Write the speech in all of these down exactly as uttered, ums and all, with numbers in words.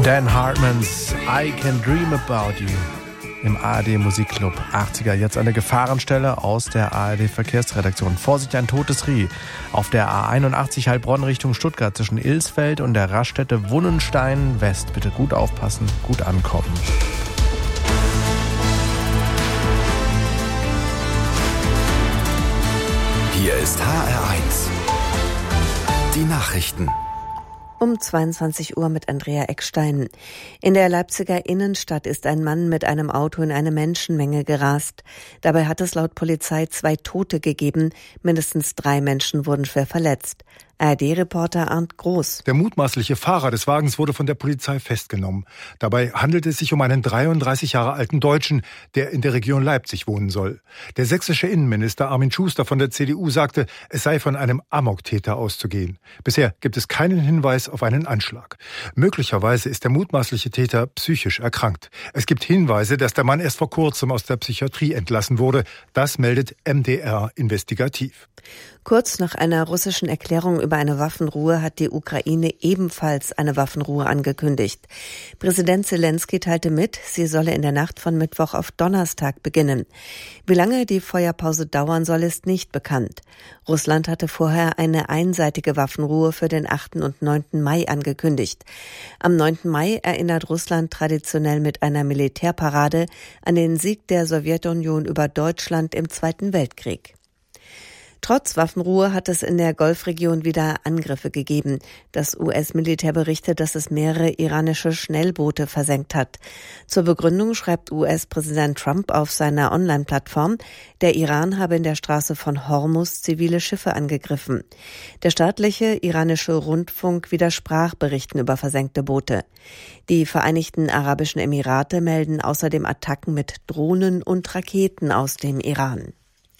Dan Hartmans I Can Dream About You im A R D Musikclub achtziger. Jetzt eine Gefahrenstelle aus der A R D Verkehrsredaktion. Vorsicht, ein totes Reh. Auf der A einundachtzig Heilbronn Richtung Stuttgart zwischen Ilsfeld und der Raststätte Wunnenstein West. Bitte gut aufpassen, gut ankommen. Hier ist H R eins. Die Nachrichten. Um zweiundzwanzig Uhr mit Andrea Eckstein. In der Leipziger Innenstadt ist ein Mann mit einem Auto in eine Menschenmenge gerast. Dabei hat es laut Polizei zwei Tote gegeben. Mindestens drei Menschen wurden schwer verletzt. A R D-Reporter Arndt Groß. Der mutmaßliche Fahrer des Wagens wurde von der Polizei festgenommen. Dabei handelt es sich um einen dreiunddreißig Jahre alten Deutschen, der in der Region Leipzig wohnen soll. Der sächsische Innenminister Armin Schuster von der C D U sagte, es sei von einem Amoktäter auszugehen. Bisher gibt es keinen Hinweis auf einen Anschlag. Möglicherweise ist der mutmaßliche Täter psychisch erkrankt. Es gibt Hinweise, dass der Mann erst vor kurzem aus der Psychiatrie entlassen wurde. Das meldet M D R investigativ. Kurz nach einer russischen Erklärung über eine Waffenruhe hat die Ukraine ebenfalls eine Waffenruhe angekündigt. Präsident Zelensky teilte mit, sie solle in der Nacht von Mittwoch auf Donnerstag beginnen. Wie lange die Feuerpause dauern soll, ist nicht bekannt. Russland hatte vorher eine einseitige Waffenruhe für den achten und neunten Mai angekündigt. Am neunten Mai erinnert Russland traditionell mit einer Militärparade an den Sieg der Sowjetunion über Deutschland im Zweiten Weltkrieg. Trotz Waffenruhe hat es in der Golfregion wieder Angriffe gegeben. Das U S-Militär berichtet, dass es mehrere iranische Schnellboote versenkt hat. Zur Begründung schreibt U S-Präsident Trump auf seiner Online-Plattform, der Iran habe in der Straße von Hormuz zivile Schiffe angegriffen. Der staatliche iranische Rundfunk widersprach Berichten über versenkte Boote. Die Vereinigten Arabischen Emirate melden außerdem Attacken mit Drohnen und Raketen aus dem Iran.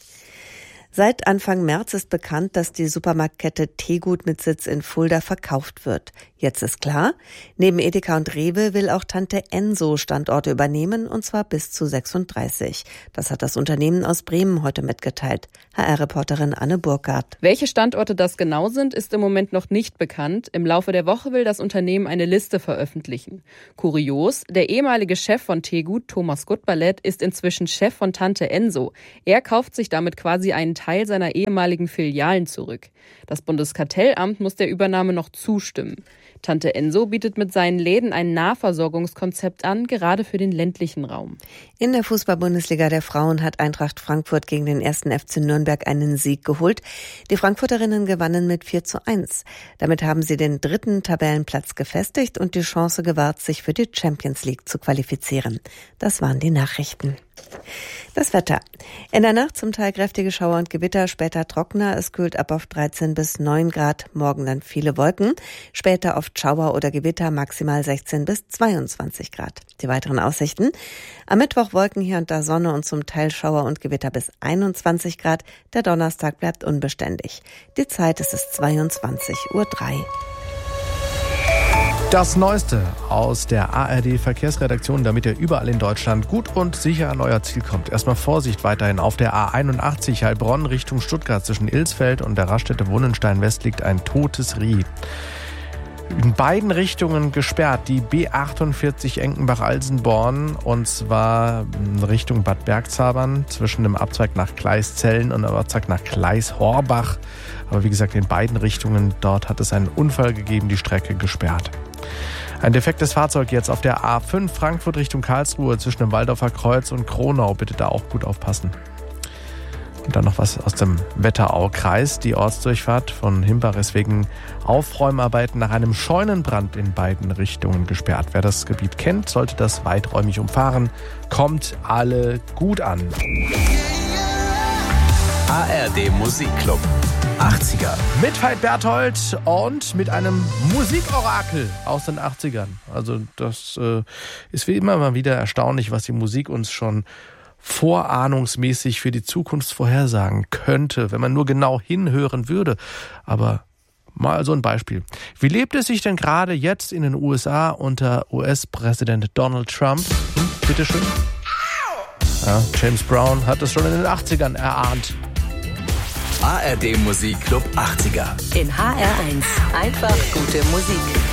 Seit Anfang März ist bekannt, dass die Supermarktkette Tegut mit Sitz in Fulda verkauft wird. Jetzt ist klar, neben Edeka und Rewe will auch Tante Enso Standorte übernehmen, und zwar bis zu sechsunddreißig. Das hat das Unternehmen aus Bremen heute mitgeteilt. H R-Reporterin Anne Burkhardt. Welche Standorte das genau sind, ist im Moment noch nicht bekannt. Im Laufe der Woche will das Unternehmen eine Liste veröffentlichen. Kurios, der ehemalige Chef von Tegut, Thomas Gutballett, ist inzwischen Chef von Tante Enso. Er kauft sich damit quasi einen Teil seiner ehemaligen Filialen zurück. Das Bundeskartellamt muss der Übernahme noch zustimmen. Tante Enso bietet mit seinen Läden ein Nahversorgungskonzept an, gerade für den ländlichen Raum. In der Fußball-Bundesliga der Frauen hat Eintracht Frankfurt gegen den ersten F C Nürnberg einen Sieg geholt. Die Frankfurterinnen gewannen mit vier zu eins. Damit haben sie den dritten Tabellenplatz gefestigt und die Chance gewahrt, sich für die Champions League zu qualifizieren. Das waren die Nachrichten. Das Wetter. In der Nacht zum Teil kräftige Schauer und Gewitter, später trockener. Es kühlt ab auf dreizehn bis neun Grad. Morgen dann viele Wolken. Später oft Schauer oder Gewitter, maximal sechzehn bis zweiundzwanzig Grad. Die weiteren Aussichten. Am Mittwoch Wolken, hier und da Sonne und zum Teil Schauer und Gewitter bis einundzwanzig Grad. Der Donnerstag bleibt unbeständig. Die Zeit ist es zweiundzwanzig Uhr drei. Das Neueste aus der A R D Verkehrsredaktion, damit ihr überall in Deutschland gut und sicher an euer Ziel kommt. Erstmal Vorsicht weiterhin. Auf der A einundachtzig Heilbronn Richtung Stuttgart zwischen Ilsfeld und der Raststätte Wunnenstein West liegt ein totes Reh. In beiden Richtungen gesperrt, die B achtundvierzig Enkenbach-Alsenborn, und zwar Richtung Bad Bergzabern zwischen dem Abzweig nach Gleiszellen und dem Abzweig nach Gleis-Horbach. Aber wie gesagt, in beiden Richtungen, dort hat es einen Unfall gegeben, die Strecke gesperrt. Ein defektes Fahrzeug jetzt auf der A fünf Frankfurt Richtung Karlsruhe zwischen dem Waldorfer Kreuz und Kronau. Bitte da auch gut aufpassen. Und dann noch was aus dem Wetteraukreis. Die Ortsdurchfahrt von Himbach ist wegen Aufräumarbeiten nach einem Scheunenbrand in beiden Richtungen gesperrt. Wer das Gebiet kennt, sollte das weiträumig umfahren. Kommt alle gut an. A R D Musikclub achtziger. Mit Veit Berthold und mit einem Musikorakel aus den achtzigern. Also das äh, ist wie immer mal wieder erstaunlich, was die Musik uns schon vorahnungsmäßig für die Zukunft vorhersagen könnte, wenn man nur genau hinhören würde. Aber mal so ein Beispiel. Wie lebt es sich denn gerade jetzt in den U S A unter U S-Präsident Donald Trump? Hm, bitteschön. Ja, James Brown hat es schon in den achtzigern erahnt. A R D Musikclub achtziger. In H R eins. Einfach gute Musik.